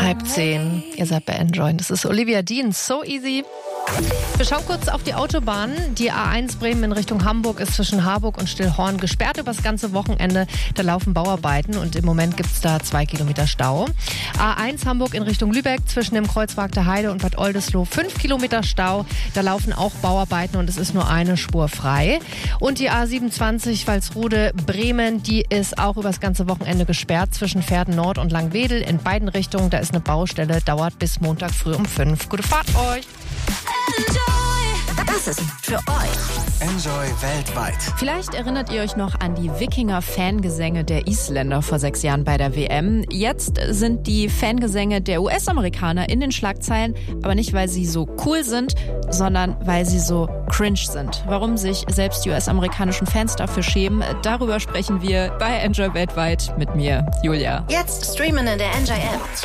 9:30. Ihr seid bei Enjoy. Das ist Olivia Dean. So easy. Wir schauen kurz auf die Autobahn. Die A1 Bremen in Richtung Hamburg ist zwischen Harburg und Stillhorn gesperrt über das ganze Wochenende. Da laufen Bauarbeiten und im Moment gibt es da 2 Kilometer Stau. A1 Hamburg in Richtung Lübeck zwischen dem Kreuzberg der Heide und Bad Oldesloe 5 Kilometer Stau. Da laufen auch Bauarbeiten und es ist nur eine Spur frei. Und die A27 Walsrode Bremen, die ist auch über das ganze Wochenende gesperrt zwischen Verden Nord und Langwedel in beiden Richtungen. Da ist eine Baustelle, dauert bis Montag früh um 5. Gute Fahrt euch! Das ist für euch. Enjoy weltweit. Vielleicht erinnert ihr euch noch an die Wikinger-Fangesänge der Isländer vor 6 Jahren bei der WM. Jetzt sind die Fangesänge der US-Amerikaner in den Schlagzeilen, aber nicht, weil sie so cool sind, sondern weil sie so cringe sind. Warum sich selbst die US-amerikanischen Fans dafür schämen, darüber sprechen wir bei Enjoy weltweit mit mir, Julia. Jetzt streamen in der Enjoy App.